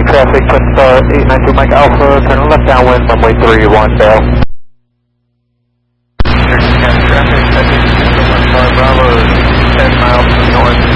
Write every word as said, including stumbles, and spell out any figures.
traffic, twin star eight nine two Mike Alpha, turn left downwind, runway three one, Dale. Traffic, I think twin star Bravo, ten miles to the north.